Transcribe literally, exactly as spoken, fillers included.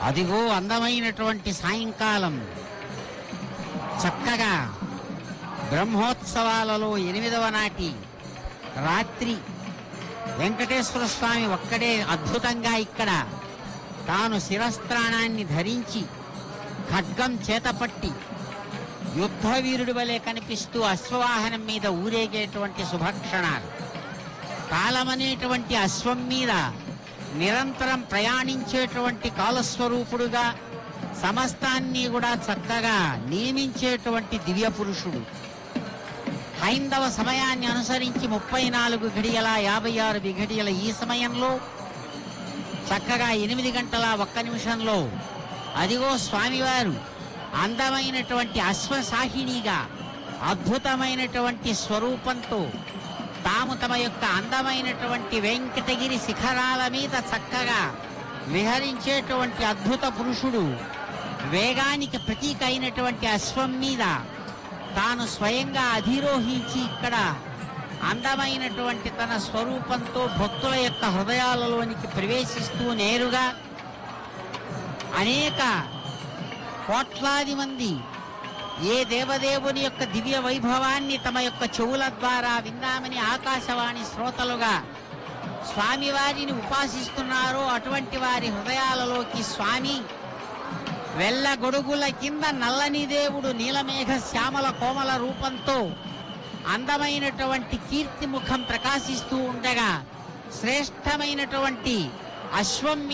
అదిగో అందమైనటువంటి సాయంకాలం. చక్కగా బ్రహ్మోత్సవాలలో ఎనిమిదవ నాటి రాత్రి వెంకటేశ్వర స్వామి ఒక్కడే అద్భుతంగా ఇక్కడ తాను శిరస్త్రాణాన్ని ధరించి ఖడ్గం చేతపట్టి యుద్ధ వీరుడి వలె కనిపిస్తూ అశ్వవాహనం మీద ఊరేగేటువంటి శుభక్షణాలు. కాలమనేటువంటి అశ్వం మీద నిరంతరం ప్రయాణించేటువంటి కాలస్వరూపుడుగా సమస్తాన్ని కూడా చక్కగా నియమించేటువంటి దివ్య పురుషుడు. హైందవ సమయాన్ని అనుసరించి ముప్పై నాలుగు గడియల యాభై ఆరు విఘడియల ఈ సమయంలో చక్కగా ఎనిమిది గంటల ఒక్క నిమిషంలో అదిగో స్వామివారు అందమైనటువంటి అశ్వసాహిణిగా అద్భుతమైనటువంటి స్వరూపంతో తాము తమ యొక్క అందమైనటువంటి వెంకటగిరి శిఖరాల మీద చక్కగా విహరించేటువంటి అద్భుత పురుషుడు వేగానికి ప్రతీక అయినటువంటి అశ్వం మీద తాను స్వయంగా అధిరోహించి ఇక్కడ అందమైనటువంటి తన స్వరూపంతో భక్తుల యొక్క హృదయాలలోనికి ప్రవేశిస్తూ నేరుగా అనేక కోట్లాది మంది ఏ దేవదేవుని యొక్క దివ్య వైభవాన్ని తమ యొక్క చెవుల ద్వారా విందామని ఆకాశవాణి శ్రోతలుగా స్వామివారిని ఉపాసిస్తున్నారో అటువంటి వారి హృదయాలలోకి స్వామి వెల్ల గొడుగుల కింద నల్లని దేవుడు నీలమేఘ శ్యామల కోమల రూపంతో అందమైనటువంటి కీర్తి ముఖం ప్రకాశిస్తూ ఉండగా శ్రేష్టమైనటువంటి అశ్వం